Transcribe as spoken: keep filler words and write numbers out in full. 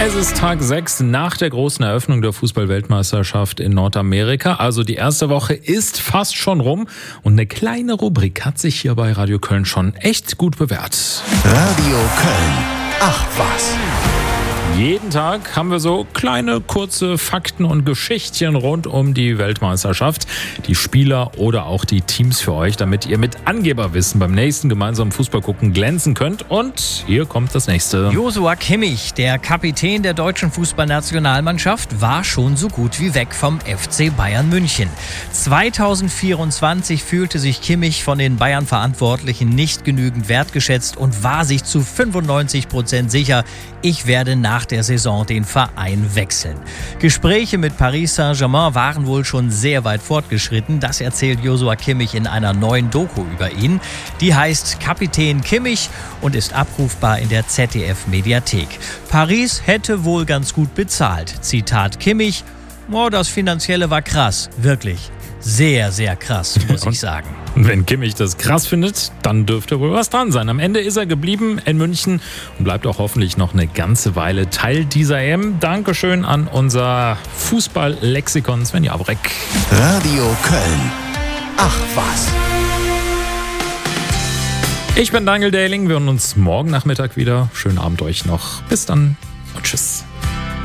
Es ist Tag sechs nach der großen Eröffnung der Fußball-Weltmeisterschaft in Nordamerika. Also die erste Woche ist fast schon rum und eine kleine Rubrik hat sich hier bei Radio Köln schon echt gut bewährt. Radio Köln. Ach was. Jeden Tag haben wir so kleine, kurze Fakten und Geschichtchen rund um die Weltmeisterschaft, die Spieler oder auch die Teams für euch, damit ihr mit Angeberwissen beim nächsten gemeinsamen Fußballgucken glänzen könnt. Und hier kommt das nächste. Joshua Kimmich, der Kapitän der deutschen Fußballnationalmannschaft, war schon so gut wie weg vom F C Bayern München. zweitausendvierundzwanzig fühlte sich Kimmich von den Bayern-Verantwortlichen nicht genügend wertgeschätzt und war sich zu fünfundneunzig Prozent sicher, ich werde nach der Saison den Verein wechseln. Gespräche mit Paris Saint-Germain waren wohl schon sehr weit fortgeschritten. Das erzählt Joshua Kimmich in einer neuen Doku über ihn. Die heißt Kapitän Kimmich und ist abrufbar in der Z D F-Mediathek. Paris hätte wohl ganz gut bezahlt. Zitat Kimmich: Oh, das Finanzielle war krass. Wirklich. Sehr, sehr krass, muss ich sagen. Und wenn Kimmich das krass findet, dann dürfte wohl was dran sein. Am Ende ist er geblieben in München und bleibt auch hoffentlich noch eine ganze Weile Teil dieser E M. Dankeschön an unser Fußball-Lexikon Sven Jabrek. Radio Köln. Ach was. Ich bin Daniel Dehling. Wir hören uns morgen Nachmittag wieder. Schönen Abend euch noch. Bis dann und tschüss.